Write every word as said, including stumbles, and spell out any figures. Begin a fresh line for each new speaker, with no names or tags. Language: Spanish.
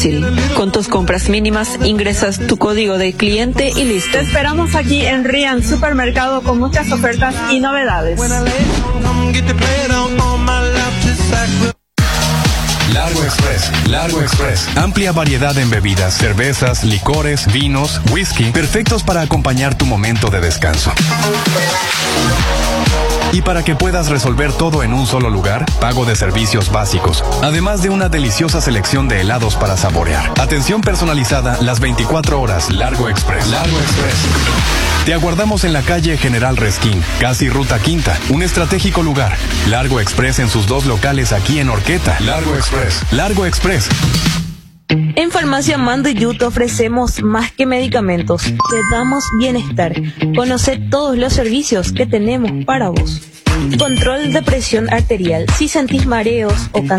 Con tus compras mínimas ingresas tu código de cliente y listo.
Te esperamos aquí en Rian Supermercado con muchas ofertas y novedades.
Largo Express, Largo Express. Amplia variedad en bebidas, cervezas, licores, vinos, whisky, perfectos para acompañar tu momento de descanso. Y para que puedas resolver todo en un solo lugar, pago de servicios básicos, además de una deliciosa selección de helados para saborear. Atención personalizada las veinticuatro horas. Largo Express. Largo Express. Te aguardamos en la calle General Resquín, casi Ruta Quinta, un estratégico lugar. Largo Express en sus dos locales aquí en Orqueta. Largo Express. Largo Express.
En Farmacia Manduyú te ofrecemos más que medicamentos, te damos bienestar. Conoce todos los servicios que tenemos para vos. Control de presión arterial, si sentís mareos o cansancio.